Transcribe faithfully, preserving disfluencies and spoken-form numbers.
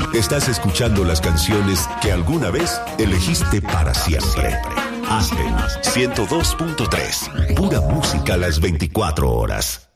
Estás escuchando las canciones que alguna vez elegiste para siempre. Aspen ciento dos punto tres. Pura música a las veinticuatro horas.